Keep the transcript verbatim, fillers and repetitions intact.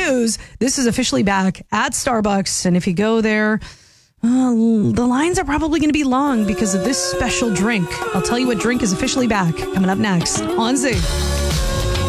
news. This is officially back at Starbucks. And if you go there, uh, the lines are probably going to be long because of this special drink. I'll tell you what drink is officially back coming up next on Z.